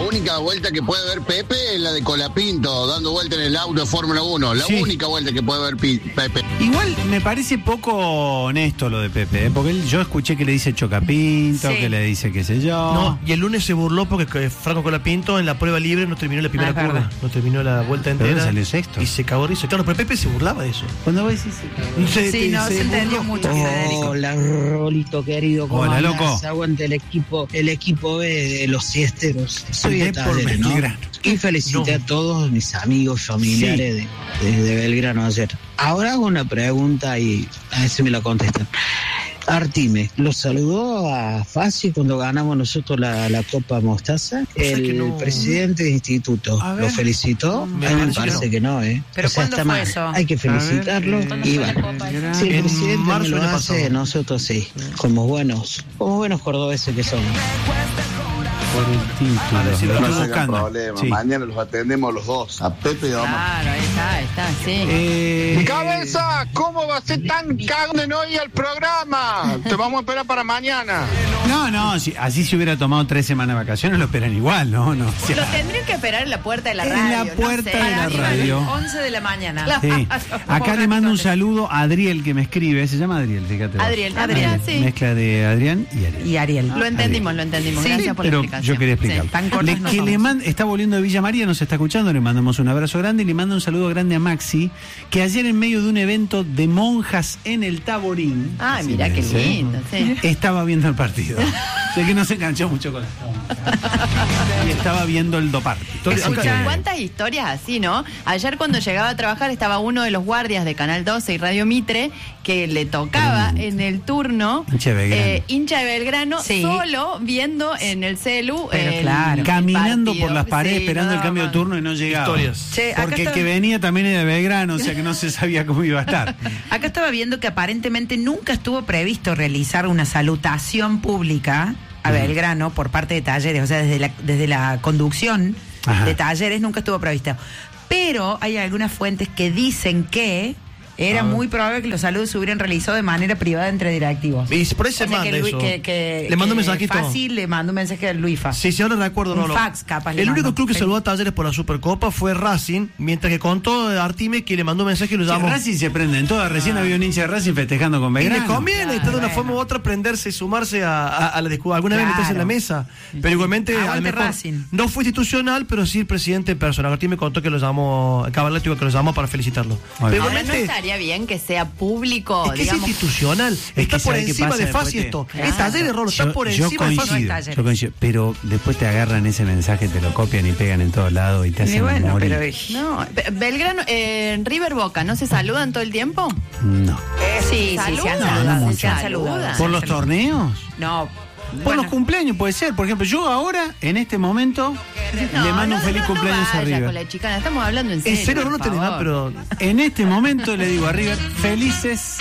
única vuelta que puede ver Pepe es la de Colapinto, dando vuelta en el auto de Fórmula 1. La única vuelta que puede ver Pepe. Igual me parece poco honesto lo de Pepe, porque yo escuché que le dice Chocapinto, que le dice qué sé yo. No, y el lunes se burló porque Franco Colapinto en la prueba libre no terminó la primera curva. No terminó la vuelta entera. Pero salió sexto. Y se cagó risa. Claro, pero Pepe se burlaba de eso. Cuando vos decís se entendió mucho. Hola, Rolito querido. Hola, loco. Aguante el equipo B de los siesteros. Soy de Talleres, ¿no? Y felicité a todos mis amigos familiares de Belgrano ayer. Ahora hago una pregunta y a ver si me la contestan. Artime, ¿lo saludó a Fassi cuando ganamos nosotros la Copa Mostaza? El presidente del instituto, ¿lo felicitó? A mí me parece que no, ¿Pero cuándo fue eso? Hay que felicitarlo y bueno. Si el presidente no lo hace, nosotros sí, como buenos cordobeses que somos. Por el título. No se hagan problema. Mañana los atendemos los dos. A Pepe y a Omar. Claro, ahí está, sí. ¡Cabeza! ¿Cómo va a ser tan cagón hoy el programa? Te vamos a esperar para mañana. No, si así se hubiera tomado 3 semanas de vacaciones, lo esperan igual, ¿no? O sea, lo tendrían que esperar en la puerta de la radio. En la puerta de la radio. 11 de la mañana. Sí. Acá le mando un saludo a Adriel que me escribe. Se llama Adriel, fíjate. Adriel, sí. Mezcla de Adrián y Ariel. Lo entendimos. Sí, gracias por la explicación. Yo quería explicarlo. Está volviendo de Villa María, nos está escuchando, le mandamos un abrazo grande y le mando un saludo grande a Maxi, que ayer en medio de un evento de monjas en el Taborín. Ay, mirá qué lindo, sí. Estaba viendo el partido. Sé que no se enganchó mucho con esto. Y estaba viendo el Doparty. Escuchá, ¿cuántas historias así, no? Ayer cuando llegaba a trabajar estaba uno de los guardias de Canal 12 y Radio Mitre que le tocaba en el turno hincha de Belgrano solo viendo en el celu caminando por las paredes esperando el cambio de turno y no llegaba. Porque el que venía también era de Belgrano, o sea que no se sabía cómo iba a estar. Acá estaba viendo que aparentemente nunca estuvo previsto realizar una salutación pública a Belgrano por parte de Talleres, o sea, desde la conducción de Talleres nunca estuvo previsto. Pero hay algunas fuentes que dicen que era muy probable que los saludos se hubieran realizado de manera privada entre directivos. Y por ahí se manda eso. Le mandó un mensajito. Fácil, le mandó un mensaje a Luifa. Sí, ahora recuerdo. Un fax, capaz. El único club que saludó a Talleres por la Supercopa fue Racing, mientras que contó Artime que le mandó un mensaje y lo llamó. Racing se prenden todas. Recién había un hincha de Racing festejando con Belgrano. Y le conviene, de una forma u otra, prenderse y sumarse a la discusión. Alguna vez meterse en la mesa. Pero igualmente, no fue institucional, pero sí el presidente personal. Artime contó que lo llamó, Cavaletti, que lo llamó para felicitarlo. Pero igualmente, ¿no estaría bien que sea público? Es que digamos, es institucional. Está por encima de Fassi esto. Es Talleres, Rolo, está por encima de Fassi. Yo coincido, pero después te agarran ese mensaje, te lo copian y pegan en todos lados y te hacen morir. No, Belgrano, River Boca, ¿no se saludan todo el tiempo? No. Sí, se han saludado. ¿Por los torneos? No. Por los cumpleaños puede ser. Por ejemplo, yo ahora, en este momento, le mando un feliz cumpleaños a River. Con la chicana, estamos hablando en serio. En serio, no te digas, pero en este momento le digo a River, felices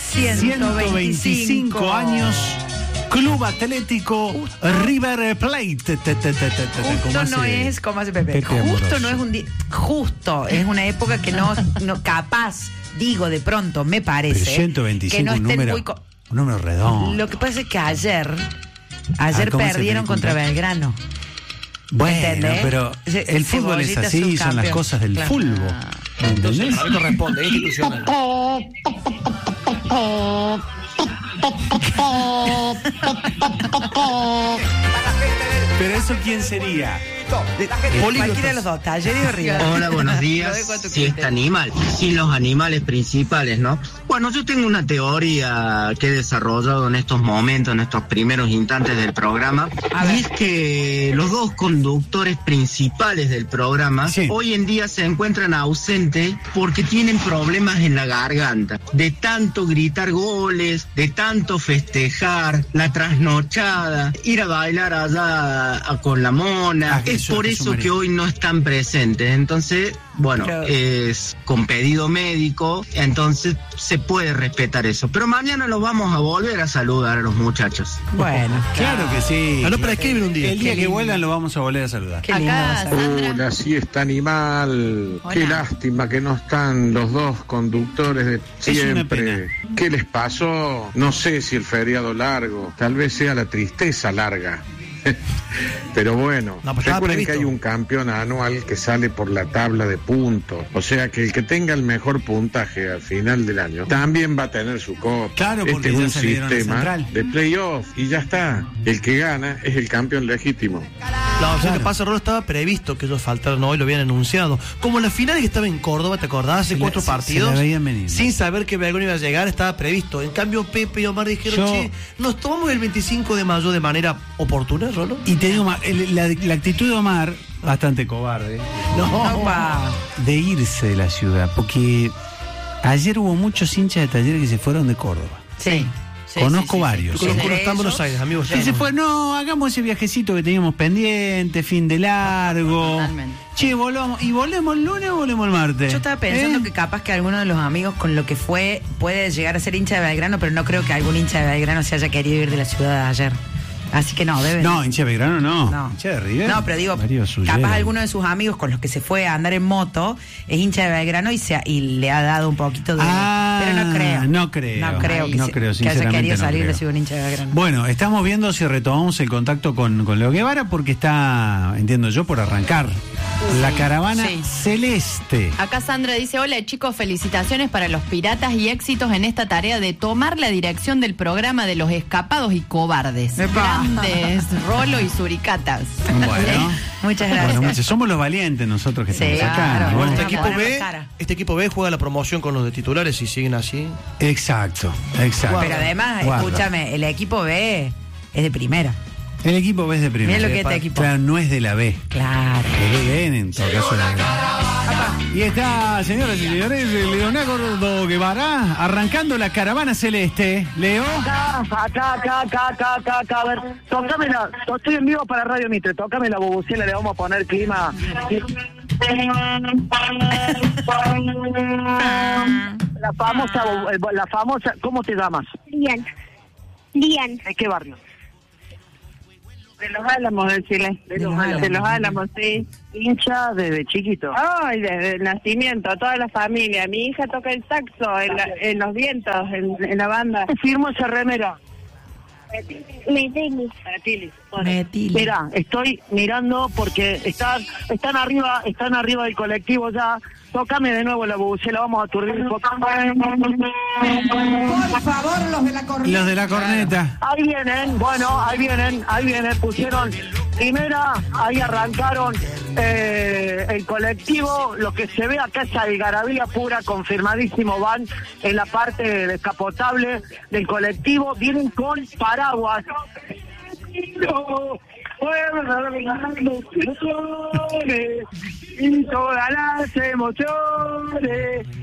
125 años. Club Atlético River Plate. Justo no es como hace Pepe. Justo no es un día. Justo es una época que no capaz, digo de pronto, me parece. Pero 125 que no estén un número redondo. Lo que pasa es que ayer perdieron contra Belgrano. Bueno, ¿entendés? pero el fútbol es así, son las cosas del fútbol. ¿Entendés? No responde, es institucional. Pero eso, ¿quién sería? Cualquiera de los dos, Talleres o River. Hola, buenos días. Si este animal, sin los animales principales, ¿no? Bueno, yo tengo una teoría que he desarrollado en estos momentos, en estos primeros instantes del programa, y es que los dos conductores principales del programa hoy en día se encuentran ausentes porque tienen problemas en la garganta, de tanto gritar goles, de tanto festejar, la trasnochada, ir a bailar allá con la mona. Es por eso que hoy no están presentes. Entonces, bueno, es con pedido médico, entonces se puede respetar eso. Pero mañana los vamos a volver a saludar a los muchachos. Bueno, claro que sí. No, pero escriben un día. El día que vuelvan lo vamos a volver a saludar. Acá, hola, siesta animal. Hola. Qué lástima que no están los dos conductores de siempre. ¿Qué les pasó? No sé si el feriado largo, tal vez sea la tristeza larga. Pero bueno, recuerden que hay un campeón anual que sale por la tabla de puntos. O sea que el que tenga el mejor puntaje al final del año también va a tener su copa. Claro, porque este es un sistema de playoff y ya está. El que gana es el campeón legítimo. La opción que pasa, Rolo, estaba previsto que ellos faltaron hoy, lo habían anunciado. Como la final que estaba en Córdoba, ¿te acordás? Hace 4 partidos. Sin saber que Belgrano iba a llegar, estaba previsto. En cambio, Pepe y Omar dijeron, nos tomamos el 25 de mayo de manera oportuna, Rolo. Y te digo, la actitud de Omar, bastante cobarde. De irse de la ciudad, porque ayer hubo muchos hinchas de Talleres que se fueron de Córdoba. Sí. Conozco varios. Yo conozco en Buenos Aires, amigos. Y se fue, hagamos ese viajecito que teníamos pendiente, fin de largo. Totalmente. Che, volvamos el lunes o volvemos el martes. Yo estaba pensando que capaz que alguno de los amigos con lo que fue puede llegar a ser hincha de Belgrano, pero no creo que algún hincha de Belgrano se haya querido ir de la ciudad de ayer. Así que no, deben. No, hincha de Belgrano no. Hincha de River. No, pero digo, capaz alguno de sus amigos con los que se fue a andar en moto es hincha de Belgrano y le ha dado un poquito de. Pero no creo. No creo que haya querido salir de un hincha de Belgrano. Bueno, estamos viendo si retomamos el contacto con Leo Guevara porque está, entiendo yo, por arrancar la caravana celeste. Acá Sandra dice, hola chicos, felicitaciones para los piratas y éxitos en esta tarea de tomar la dirección del programa de los escapados y cobardes. Grandes, Rolo y Suricatas. Bueno, muchas gracias. Bueno, somos los valientes nosotros que estamos acá. Claro. Igual este equipo B juega la promoción con los de titulares y siguen así. Exacto. Pero además, escúchame, el equipo B es de primera. El equipo B es de primera. Mira lo que es este equipo. Claro, no es de la B. Claro. Es de B, en todo caso. Y está, señoras y señores, Leonardo Guevara arrancando la caravana celeste. Leo. Acá. A ver, tócamela. Estoy en vivo para Radio Mitre. Tócame la bubucela, le vamos a poner clima. La famosa, ¿cómo te llamas? Bien. ¿De qué barrio? De Los Álamos, decirle. De los Álamos, sí. Hincha desde chiquito. Ay, desde el nacimiento, toda la familia. Mi hija toca el saxo en los vientos, en la banda. Firmo esa remera. Metilis. Mira, estoy mirando porque están arriba del colectivo ya. Tócame de nuevo la bubucela, vamos a aturdir un poco. Por favor, los de la corneta. Los de la corneta. Ahí vienen, pusieron primera, ahí arrancaron el colectivo. Lo que se ve acá es algarabía pura, confirmadísimo, van en la parte descapotable del colectivo, vienen con paraguas. Y todas las emociones